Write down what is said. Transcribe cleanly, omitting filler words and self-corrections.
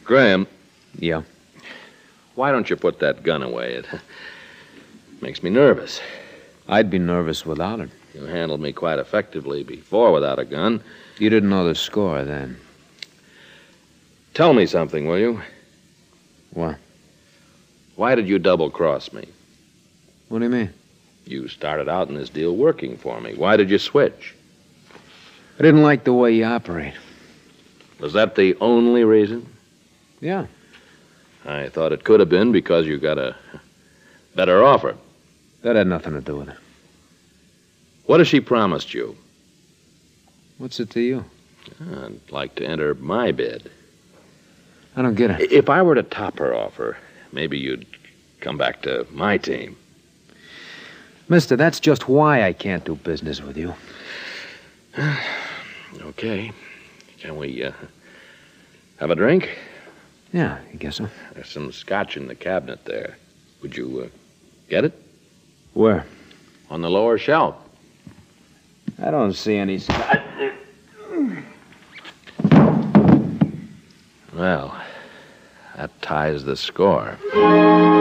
Graham, Yeah. why don't you put that gun away? It makes me nervous. I'd be nervous without it. You handled me quite effectively before without a gun. You didn't know the score then. Tell me something, will you? What? Why did you double-cross me? What do you mean? You started out in this deal working for me. Why did you switch? I didn't like the way you operate. Was that the only reason? Yeah. I thought it could have been because you got a better offer. That had nothing to do with it. What has she promised you? What's it to you? I'd like to enter my bid. I don't get it. If I were to top her offer, maybe you'd come back to my team. Mister, that's just why I can't do business with you. Okay. Can we have a drink? Yeah, I guess so. There's some scotch in the cabinet there. Would you get it? Where? On the lower shelf. I don't see any scotch. Well, that ties the score.